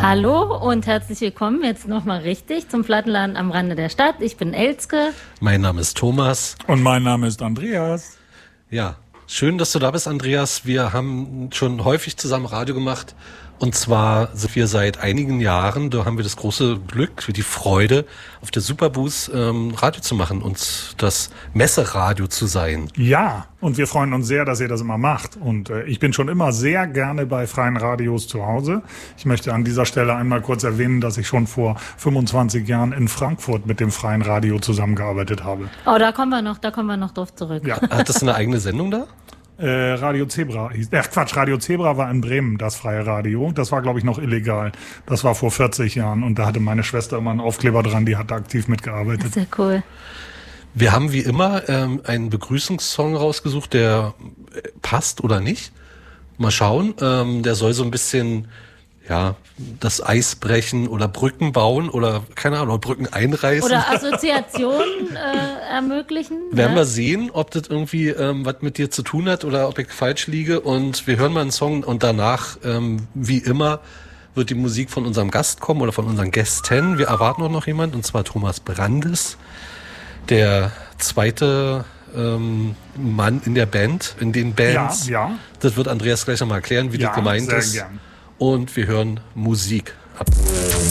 Hallo und herzlich willkommen jetzt nochmal richtig zum Plattenladen am Rande der Stadt. Ich bin Elske. Mein Name ist Thomas. Und mein Name ist Andreas. Ja, schön, dass du da bist, Andreas. Wir haben schon häufig zusammen Radio gemacht. Und zwar sind wir seit einigen Jahren, da haben wir das große Glück, die Freude, auf der Superboost Radio zu machen und das Messeradio zu sein. Ja, und wir freuen uns sehr, dass ihr das immer macht. Und ich bin schon immer sehr gerne bei freien Radios zu Hause. Ich möchte an dieser Stelle einmal kurz erwähnen, dass ich schon vor 25 Jahren in Frankfurt mit dem freien Radio zusammengearbeitet habe. Oh, da kommen wir noch drauf zurück. Ja. Hat das eine eigene Sendung da? Radio Zebra hieß. Radio Zebra war in Bremen, das freie Radio. Das war, glaube ich, noch illegal. Das war vor 40 Jahren und da hatte meine Schwester immer einen Aufkleber dran, die hat da aktiv mitgearbeitet. Sehr cool. Wir haben wie immer einen Begrüßungssong rausgesucht, der passt oder nicht. Mal schauen. Der soll so ein bisschen das Eis brechen oder Brücken bauen oder keine Ahnung, Brücken einreißen. Oder Assoziationen ermöglichen. Werden wir sehen, ob das irgendwie was mit dir zu tun hat oder ob ich falsch liege. Und wir hören mal einen Song und danach, wie immer, wird die Musik von unserem Gast kommen oder von unseren Gästen. Wir erwarten auch noch jemand, und zwar Thomas Brandes, der zweite Mann in der Band, in den Bands. Ja. Das wird Andreas gleich nochmal erklären, wie das gemeint ist. Gern. Und wir hören Musik ab.